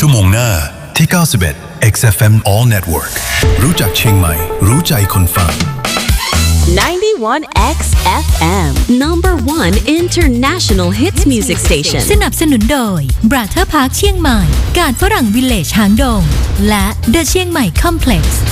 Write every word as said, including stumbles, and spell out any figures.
ชั่วโมงหน้าที่เก้าสิบเอ็ด เอ็กซ์ เอฟ เอ็ม All Network รู้จักเชียงใหม่รู้ใจคนฟัง ninety-one เอ็กซ์ เอฟ เอ็ม Number one International Hits Music Station สนับสนุนโดย Brother Park เชียงใหม่การฝรั่งวิลเลจหางดงและ The เชียงใหม่ Complex